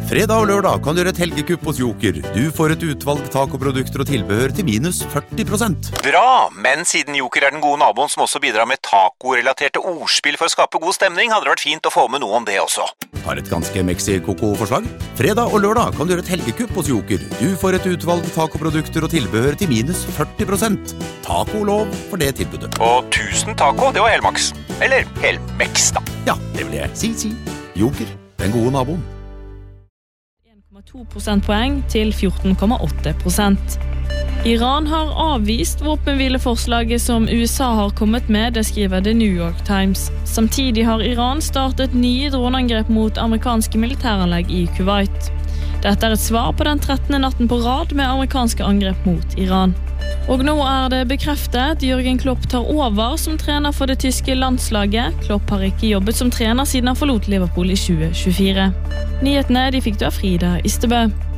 Fredag og lørdag kan du gjøre et helgekupp hos Joker. Du får et utvalg tacoprodukter og tilbehør til minus 40%. Bra, men siden Joker den gode naboen som også bidrar med taco-relaterte ordspill for å skape god stemning, hadde det vært fint å få med noe om det også. Har et ganske Mexi-Coco-forslag? Fredag og lørdag kan du gjøre et helgekupp hos Joker. Du får et utvalg tacoprodukter og tilbehør til minus 40%. Taco-lov for det tilbudet. Og 1000 taco, det var helmaks. Eller helmex da. Ja, det vil jeg si. Joker, den gode naboen. 1,2 prosentpoeng til 14,8%. Iran har avvist våpenhvileforslaget som USA har kommet med, det skriver The New York Times. Samtidig har Iran startet nye droneangrep mot amerikanske militæranlegg i Kuwait. Dette et svar på den 13. natten på rad med amerikanske angrep mot Iran. Og nå det bekreftet, Jürgen Klopp tar over som trener for det tyske landslaget. Klopp har ikke jobbet som trener siden han forlot Liverpool i 2024. Nyhetene de fikk du av Frida Ystebø.